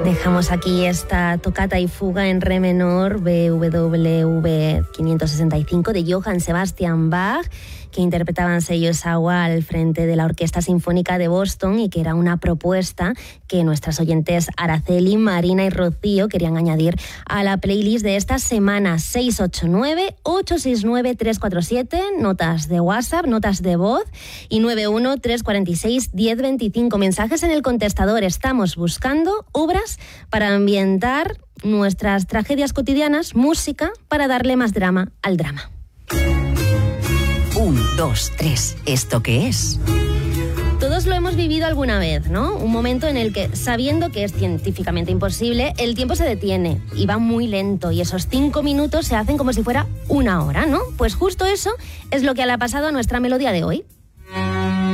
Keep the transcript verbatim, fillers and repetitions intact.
Dejamos aquí esta tocata y fuga en re menor B W V quinientos sesenta y cinco de Johann Sebastian Bach, que interpretaban Seiyū Sawa al frente de la Orquesta Sinfónica de Boston, y que era una propuesta que nuestras oyentes Araceli, Marina y Rocío querían añadir a la playlist de esta semana. Seis ocho nueve, ocho seis nueve, tres cuatro siete, notas de WhatsApp, notas de voz, y nueve uno, tres cuatro seis, diez veinticinco, mensajes en el contestador. Estamos buscando obras para ambientar nuestras tragedias cotidianas, música para darle más drama al drama. Un, dos, tres. ¿Esto qué es? Todos lo hemos vivido alguna vez, ¿no? Un momento en el que, sabiendo que es científicamente imposible, el tiempo se detiene y va muy lento, y esos cinco minutos se hacen como si fuera una hora, ¿no? Pues justo eso es lo que le ha pasado a nuestra melodía de hoy.